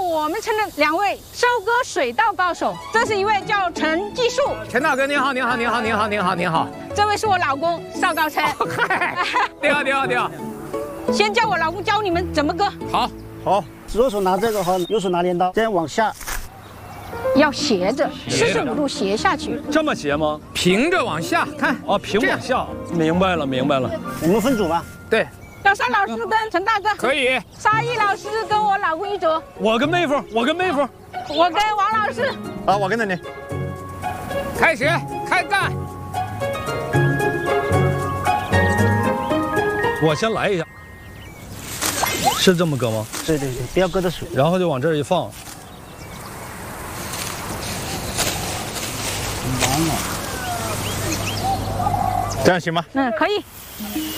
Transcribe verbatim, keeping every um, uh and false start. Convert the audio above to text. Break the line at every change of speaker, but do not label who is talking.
我们村的两位收割水稻高手，这是一位叫陈继树。
陈大哥您好，您好，您好，您好，您好，您好。
这位是我老公邵高琛。
嗨，你好，你好，你好。
先叫我老公教你们怎么割。
好，好。
左手拿这个哈，右手拿镰刀，这样往下。
要斜着，四十五度斜下去。
这么斜吗？
平着往下看。
哦，平往下。明白了，明白了。
我们分组吧。
对。
小山老师跟陈大哥。
可以。
沙溢老师跟我老公一组。
我跟妹夫，我跟妹夫。
我跟王老师。
好，我跟着你。
开始，开干。
我先来一下。是这么割吗？
对对对，不要搁着水。
然后就往这儿一放。
这样行吗？
嗯，可以。